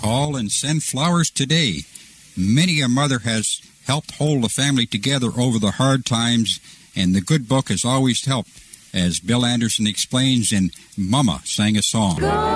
Call and send flowers today. Many a mother has helped hold the family together over the hard times, and the good book has always helped, as Bill Anderson explains in Mama Sang a Song.